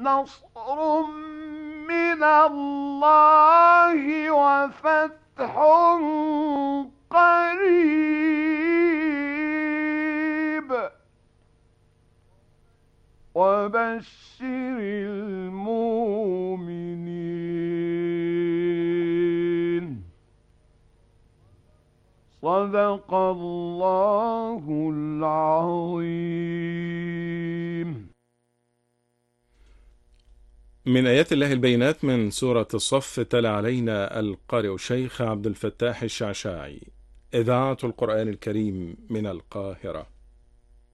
نصر من الله وفتح قريب وبشر المؤمنين. صدق الله العظيم. من آيات الله البينات من سورة الصف، تلا علينا القارئ الشيخ عبد الفتاح الشعشاعي. إذاعة القرآن الكريم من القاهرة.